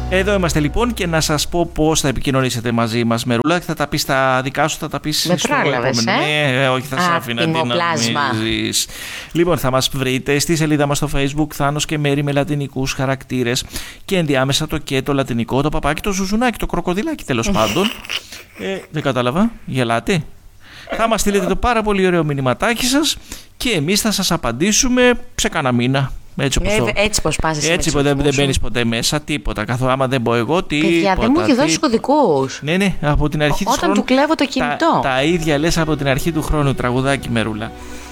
Εδώ είμαστε λοιπόν και να σας πω πώς θα επικοινωνήσετε μαζί μας, Μερούλα. Θα τα πεις τα δικά σου, θα τα πεις στο επόμενο. Όχι, θα σε άφηνα να νομίζεις. Λοιπόν, θα μας βρείτε στη σελίδα μας στο Facebook, Θάνος και Μέρη με λατινικούς χαρακτήρες και ενδιάμεσα το και το λατινικό, το παπάκι, το ζουζουνάκι, το κροκοδιλάκι τέλος πάντων. Δεν κατάλαβα, γελάτε. Θα μας στείλετε το πάρα πολύ ωραίο μηνυματάκι σας και εμείς θα σας απαντήσουμε σε κανένα μήνα. Έτσι πως πας εσύ. Έτσι δεν μπαίνεις ποτέ μέσα, τίποτα. Καθόλου άμα δεν πω εγώ, τίποτα. Παιδιά, δεν μου έχει δώσει κωδικούς. Ναι, από την αρχή του χρόνου. Όταν του κλέβω το κινητό. Τα ίδια λες από την αρχή του χρόνου, τραγουδάκι, Μερούλα.